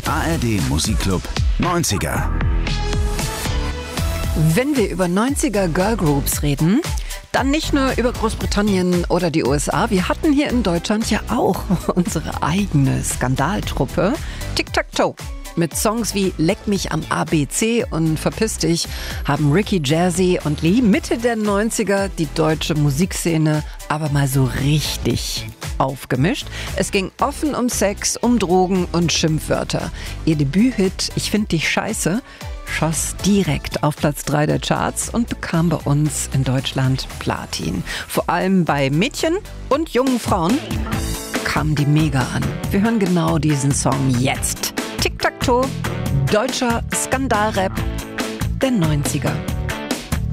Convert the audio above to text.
ARD Musikclub 90er. Wenn wir über 90er Girlgroups reden, dann nicht nur über Großbritannien oder die USA. Wir hatten hier in Deutschland ja auch unsere eigene Skandaltruppe Tic-Tac-Toe. Mit Songs wie Leck mich am ABC und Verpiss dich haben Ricky, Jazzy und Lee Mitte der 90er die deutsche Musikszene aber mal so richtig aufgemischt. Es ging offen um Sex, um Drogen und Schimpfwörter. Ihr Debüthit Ich find dich scheiße schoss direkt auf Platz 3 der Charts und bekam bei uns in Deutschland Platin. Vor allem bei Mädchen und jungen Frauen kamen die mega an. Wir hören genau diesen Song jetzt. Tic-Tac-Toe, deutscher Skandalrap der 90er.